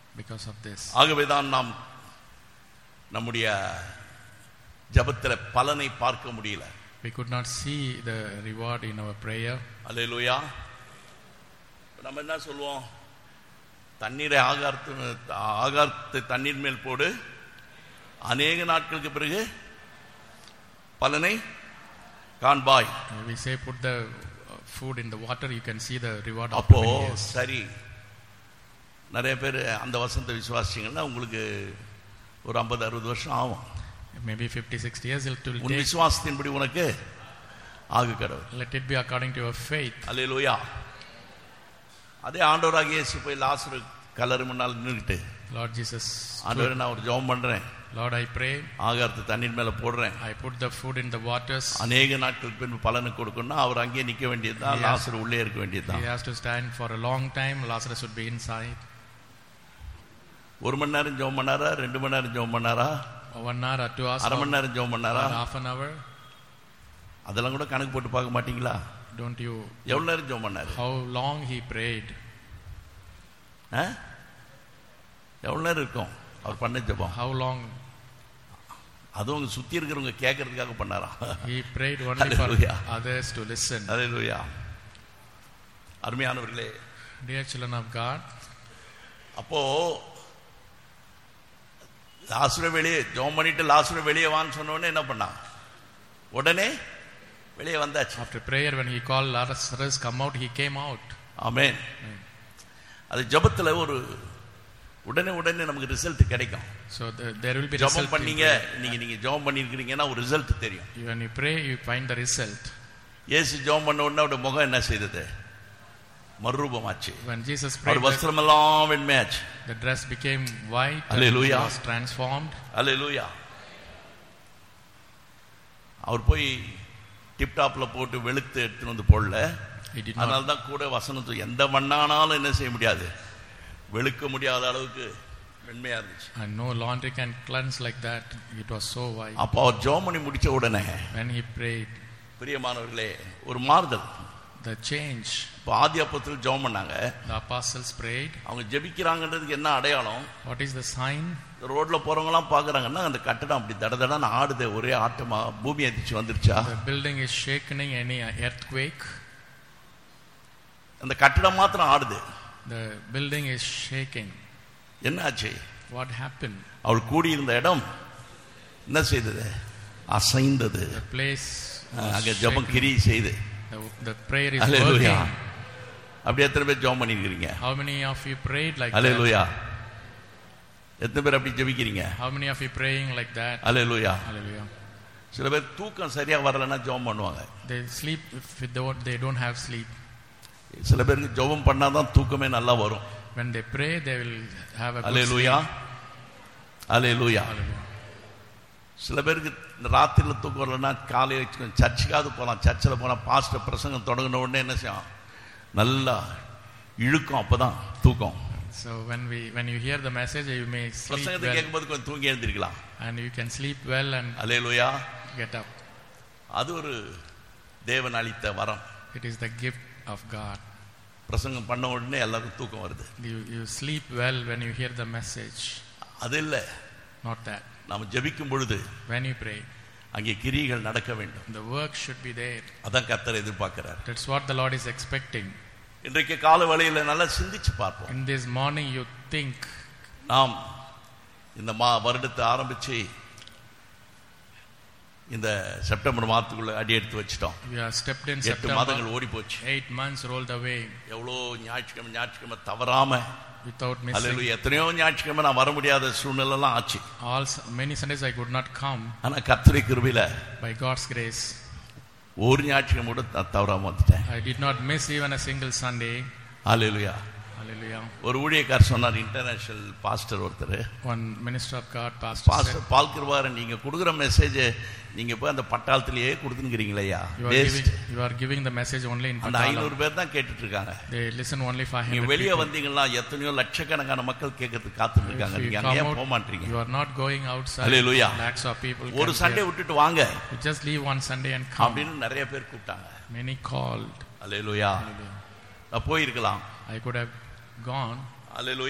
because of this. ஆகவேதான் நாம் நம்முடைய ஜெபத்திலே பலனை பார்க்க முடியல. We could not see the reward in our prayer. அல்லேலூயா. நம்ம என்ன சொல்லுவோம்? தண்ணீரை ஆகாரத்தை தண்ணீர் மேல் போடு, அநேக நாட்களுக்கு பிறகு பலனை காண்பாய். We say put the food in the water, you can see the reward after அப்போ many years. சரி, நிறைய பேர் அந்த வசனத்தை விசுவாசிங்கன்னா உங்களுக்கு ஒரு 50-60 வருஷம் ஆகும். Maybe 50-60 years it will உன் take. விசுவாசத்தின்படி உனக்கு ஆகு கடவுள். Let it be according to your faith. அல்லேலூயா. அதே ஆண்டவராகிய இயேசு போய் லாசரு கல்லறை முன்னால் நின்னுக்கிட்டு, Lord Jesus, ஆண்டவரே நான் ஒரு ஜெபம் பண்றேன், Lord I pray, ஆகாரத்தை தண்ணீர் மேல போடுறேன், I put the food in the waters. அநேக நாட்கள் பின்பு பலனை கொடுக்கணும்னா அவர் அங்கேயே நிக்க வேண்டியதுதான், லாசரு உள்ளே இருக்க வேண்டியதுதான். He has to stand for a long time. Lazarus would be inside. 1 மணி நேரம் ஜெபம் பண்ணாரா, 2 மணி நேரம் ஜெபம் பண்ணாரா, 1 hour or 2 hours, அரை மணி நேரம் ஜெபம் பண்ணாரா, or half an hour? அதெல்லாம் கூட கணக்கு போட்டு பார்க்க மாட்டீங்களா? Don't you? எவ்வளவு நேரம் ஜெபம் பண்ணாரு? How long he prayed? எவ்வளவு நேரம் இருக்கும் அவர் பண்ண ஜெபம்? How long? அதுவும் சுத்தி இருக்கிறவங்க கேட்கறதுக்காக பண்ணாரா? He prayed only for Hallelujah. others to listen. அல்லேலூயா. அருமையானவர்களே, Dear children of God, அப்போ லாசரு வெளியே ஜெபம் பண்ணிட்டு லாசரு வெளியே வான்னு சொன்ன உடனே என்ன பண்ணா? உடனே வெளியே வந்தாச்சு. after prayer, when he called Lazarus come out, he came out. ஆமென். அது ஜெபத்துல ஒரு உடனே நமக்கு ரிசல்ட் கிடைக்கும். So there will be ஜெபம் result. பண்ணீங்க, நீங்க ஜெபம் பண்ணிருக்கீங்கன்னா ஒரு ரிசல்ட் தெரியும். When you pray, you find the result. இயேசு ஜெபம் பண்ண உடனே அவருடைய முகம் என்ன செய்தது? மறுரூபமாச்சு. When Jesus our prayed, வஸ்திரமெல்லாம் வெண்மையாச்சு. the dress became white. Hallelujah. And he was transformed. அல்லேலூயா. அவர் போய் டிப்டாப்ல போட்டு வெளுத்து எடுத்துட்டு வந்து போடல. He did அதனால not. தான் கூட வசனத்தை எந்த மண்ணானாலும் என்ன செய்ய முடியாது, வெளுக்க முடியாத அளவுக்கு வெண்மையா இருந்துச்சு. And no laundry can cleanse like that. It was so white. அப்போ அவர் ஜெபம் பண்ணி முடிச்ச உடனே When he prayed, பிரியமானவர்களே ஒரு மாறுதல். the change. இப்போ ஆதி அப்போஸ்தலர் ஜெபம் பண்ணாங்க. The apostles prayed. அவங்க ஜெபிக்கிறாங்கன்றதுக்கு என்ன அடையாளம்? What is the sign? ரோட்ல போறவங்க எல்லாம் பாக்குறாங்கன்னா அந்த கட்டடம் அப்படி தடதடன்னு ஆடுது, ஒரே ஆட்டமா, பூமி அதிர்ச்சி வந்துருச்சா? The building is shaking, any earthquake. அந்த கட்டடம் மாத்திரம் ஆடுது. The building is shaking. என்ன ஆச்சு? What happened? அவள் கூடியிருந்த இடம் என்ன செய்தது? அசைந்தது. The place was அங்க ஜெபம் shaken. கிரி செய்து. The prayer is hallelujah. working. அப்படி எத்தனை பேர் ஜெபம் பண்ணிருக்கீங்க? How many of you prayed like that? அல்லேலூயா. எத்தனை பேர் அப்படி ஜெபிக்கிறீங்க? How many of you praying like that? Hallelujah. Hallelujah. சில பேர் தூக்கம் சரியா வரலன்னா ஜெபம் பண்ணுவாங்க. They sleep if they don't have sleep. சில பேருக்கு ஜெபம் பண்ணாதான் தூக்கமே நல்லா வரும். When they pray, they will have a good hallelujah. sleep. Hallelujah. Hallelujah. சில பேருக்கு இந்த ராத்திரில தூக்கம் வரலன்னா காலையில சர்ச்சுக்காவது போகலாம். சர்ச்சில் போனால் பாஸ்டர் பிரசங்கம் தொடங்கின உடனே என்ன செய்யும்? நல்லா இழுக்கும், அப்பதான் தூக்கம். So when you hear the message, you may sleep பிரசங்கத்தை well, கேட்கும்போது கொஞ்சம் தூங்கி எழுந்திருக்கலாம். and you can sleep well and hallelujah. get up. அது ஒரு தேவன் அளித்த வரம். It is the gift of God. பிரசங்கம் பண்ண உடனே எல்லாருக்கும் தூக்கம் வருது. You sleep well when you hear the message. அது இல்லை, Not that. நாம் ஜெபிக்கும் பொழுது When you pray, அங்கே கிரியைகள் நடக்க வேண்டும். the work should be there. அதான் கர்த்தர் எதிர்பார்க்கிறார். That's what the Lord is expecting. இன்றைக்கு கால வேளையில நல்லா சிந்திச்சு பார்ப்போம். In this morning, you think. நாம் இந்த வருடத்தை ஆரம்பிச்சு இந்த செப்டம்பர் மாதத்துக்குள்ள அடி எடுத்து வச்சிட்டோம். We have stepped in 8 September. மாதங்கள் ஓடி போச்சு. 8 months rolled away எவ்வளோ ஞாயிற்றுக்கிழமை தவறாம, without missing. அல்லேலூயா, எத்தனையோ ஞாயிற்றுக்கிழமை நான் வர முடியாத சூழ்நிலை எல்லாம் ஆச்சு. Many Sundays I could not come. ஆனா கர்த்தருடைய கிருபையில By God's grace, ஒரு ஞாயிற்றுக்கிழமை கூட தவறாம வந்துட்டேன். I did not miss even a single Sunday. Hallelujah. Hallelujah. ஒரு ஊழியக்காரர் சொன்னார், இன்டர்நேஷனல் பாஸ்டர் ஒருத்தர், One minister of God, pastor said, pastor பால் கிருபாரன், நீங்க கொடுக்குற மெசேஜ் நீங்க போய் அந்த பட்டாளத்திலேயே கொடுத்துங்கிறீங்களா? you are giving the message only in அந்த Patala. 500 பேர் தான் கேட்டுட்டு இருக்காங்க. They listen only for him. நீங்க வெளியே வந்தீங்கன்னா எத்தனையோ லட்சக்கணக்கான மக்கள் கேட்கறதுக்கு காத்துட்டு இருக்காங்க. If you நீங்க come அங்கேயே out, போக மாட்டீங்க. you are not going outside. Hallelujah. Lakhs of people ஒரு come சண்டே here. விட்டுட்டு வாங்க You just leave one Sunday and come. அப்படின்னு நிறைய பேர் கூப்பிட்டாங்க. Many called. அல்லேலூயா. Hallelujah. நான் போயிருக்கலாம். I could have gone. Hallelujah.